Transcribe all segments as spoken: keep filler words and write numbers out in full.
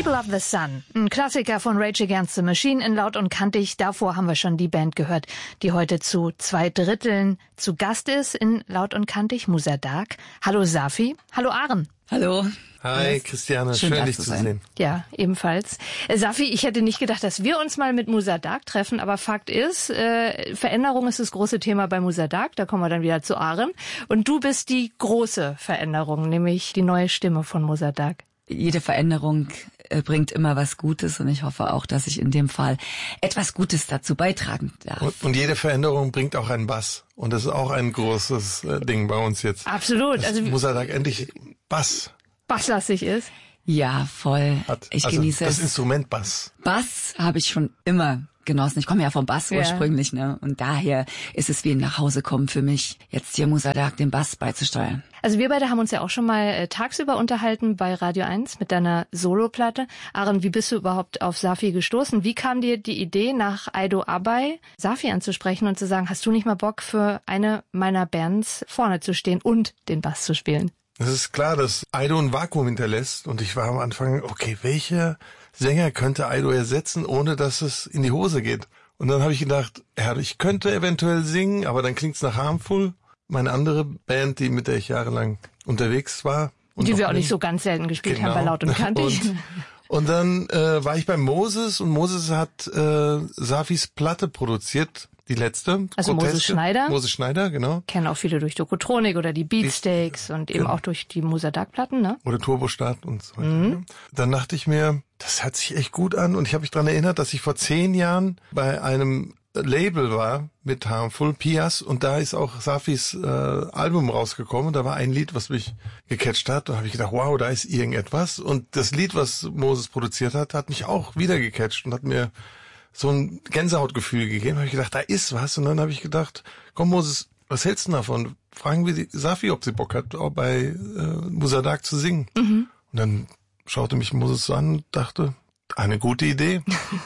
People of the Sun, ein Klassiker von Rage Against the Machine in Laut und Kantig. Davor haben wir schon die Band gehört, die heute zu zwei Dritteln zu Gast ist in Laut und Kantig, Musa Dagh. Hallo Safi. Hallo Aren. Hallo. Hi Christiane, schön, schön dich zu sehen. Ja, ebenfalls. Äh, Safi, ich hätte nicht gedacht, dass wir uns mal mit Musa Dagh treffen, aber Fakt ist, äh, Veränderung ist das große Thema bei Musa Dagh, da kommen wir dann wieder zu Aren. Und du bist die große Veränderung, nämlich die neue Stimme von Musa Dagh. Jede Veränderung äh, bringt immer was Gutes und ich hoffe auch, dass ich in dem Fall etwas Gutes dazu beitragen darf. Und, und jede Veränderung bringt auch einen Bass und das ist auch ein großes äh, Ding bei uns jetzt. Absolut. Dass also Musa Dagh endlich Bass basslastig ist. Ja, voll. Hat. Ich also genieße das es. Das Instrument Bass. Bass habe ich schon immer genossen. Ich komme ja vom Bass ja. ursprünglich, ne? Und daher ist es wie ein Nachhausekommen für mich, jetzt hier Musa Dagh den Bass beizusteuern. Also wir beide haben uns ja auch schon mal äh, tagsüber unterhalten bei Radio eins mit deiner Soloplatte. Aren, wie bist du überhaupt auf Safi gestoßen? Wie kam dir die Idee, nach Aido Abay Safi anzusprechen und zu sagen, hast du nicht mal Bock, für eine meiner Bands vorne zu stehen und den Bass zu spielen? Es ist klar, dass Aido ein Vakuum hinterlässt und ich war am Anfang, okay, welcher Sänger könnte Aido ersetzen, ohne dass es in die Hose geht? Und dann habe ich gedacht, ja, ich könnte eventuell singen, aber dann klingt's nach Harmful. Meine andere Band, die mit der ich jahrelang unterwegs war. Und die wir auch nicht so ganz selten gespielt genau. haben bei Laut und Kantig. Und, und dann äh, war ich bei Moses und Moses hat äh, Safis Platte produziert. Die letzte. Also Groteske. Moses Schneider. Moses Schneider, genau. Kennen auch viele durch Dokotronik oder die Beatsteaks und eben genau. auch durch die Musa Dagh-Platten, ne? Oder Turbostart und so weiter. Mhm. Dann dachte ich mir, das hört sich echt gut an und ich habe mich daran erinnert, dass ich vor zehn Jahren bei einem Label war mit Harmful, Pias, und da ist auch Safis äh, Album rausgekommen. Da war ein Lied, was mich gecatcht hat. Da habe ich gedacht, wow, da ist irgendetwas. Und das Lied, was Moses produziert hat, hat mich auch wieder gecatcht und hat mir so ein Gänsehautgefühl gegeben. Da habe ich gedacht, da ist was. Und dann habe ich gedacht, komm Moses, was hältst du davon? Fragen wir die Safi, ob sie Bock hat, auch bei äh, Musa Dagh zu singen. Mhm. Und dann schaute mich Moses so an und dachte, eine gute Idee.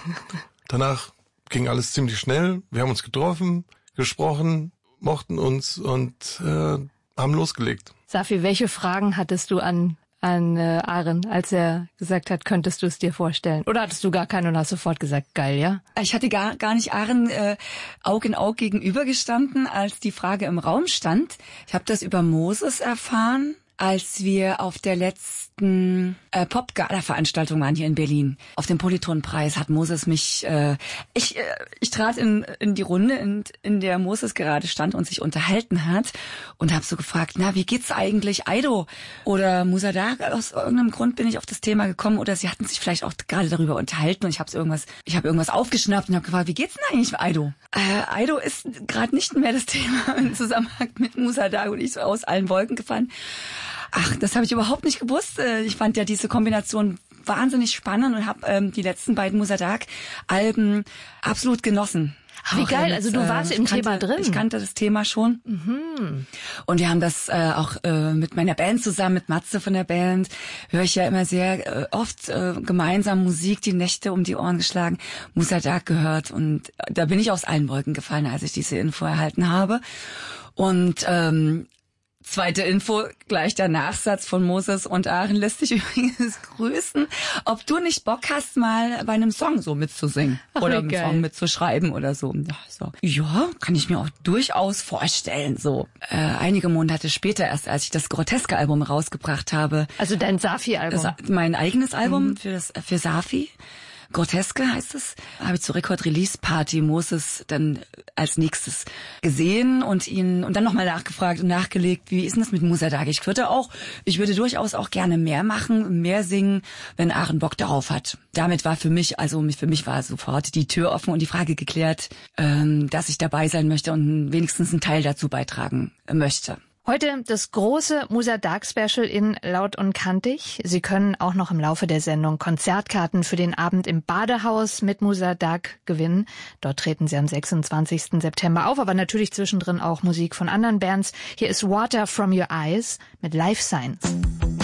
Danach ging alles ziemlich schnell. Wir haben uns getroffen, gesprochen, mochten uns und äh, haben losgelegt. Safi, welche Fragen hattest du an an äh, Aren, als er gesagt hat, könntest du es dir vorstellen? Oder hattest du gar keinen und hast sofort gesagt, geil, ja? Ich hatte gar gar nicht Aren äh, Aug in Aug gegenübergestanden, als die Frage im Raum stand. Ich habe das über Moses erfahren, als wir auf der letzten äh, Pop-Gala-Veranstaltung waren hier in Berlin. Auf dem Polyton-Preis hat Moses mich, äh, ich äh, ich trat in in die Runde, in, in der Moses gerade stand und sich unterhalten hat und habe so gefragt, na, wie geht's eigentlich Aido oder Musa Dagh? Aus irgendeinem Grund bin ich auf das Thema gekommen oder sie hatten sich vielleicht auch gerade darüber unterhalten und ich habe irgendwas, ich habe irgendwas aufgeschnappt und habe gefragt, wie geht's denn eigentlich Aido? Äh, Aido ist gerade nicht mehr das Thema im Zusammenhang mit Musa Dagh und ich so aus allen Wolken gefallen. Ach, das habe ich überhaupt nicht gewusst. Ich fand ja diese Kombination wahnsinnig spannend und habe ähm, die letzten beiden Musa Dagh-Alben absolut genossen. Ach, wie geil, also du warst äh, im kannte, Thema drin. Ich kannte das Thema schon. Mhm. Und wir haben das äh, auch äh, mit meiner Band zusammen, mit Matze von der Band, höre ich ja immer sehr äh, oft äh, gemeinsam Musik, die Nächte um die Ohren geschlagen, Musa Dagh gehört. Und da bin ich aus allen Wolken gefallen, als ich diese Info erhalten habe. Und ähm, zweite Info, gleich der Nachsatz von Moses und Aren lässt dich übrigens grüßen, ob du nicht Bock hast, mal bei einem Song so mitzusingen. Ach, oder einen Song mitzuschreiben oder so. Ja, so. Ja, kann ich mir auch durchaus vorstellen. So äh, einige Monate später erst, als ich das Groteske-Album rausgebracht habe. Also dein Safi-Album. Mein eigenes Album mhm. für das für Safi. Groteske heißt es, habe ich zur Record-Release-Party Moses dann als nächstes gesehen und ihn und dann nochmal nachgefragt und nachgelegt, wie ist denn das mit Musa Dagh? Ich würde auch, ich würde durchaus auch gerne mehr machen, mehr singen, wenn Aren Bock darauf hat. Damit war für mich, also für mich war sofort die Tür offen und die Frage geklärt, ähm, dass ich dabei sein möchte und wenigstens einen Teil dazu beitragen möchte. Heute das große Musa Dagh Special in Laut und Kantig. Sie können auch noch im Laufe der Sendung Konzertkarten für den Abend im Badehaus mit Musa Dagh gewinnen. Dort treten sie am sechsundzwanzigsten September auf, aber natürlich zwischendrin auch Musik von anderen Bands. Hier ist Water from Your Eyes mit Life Signs.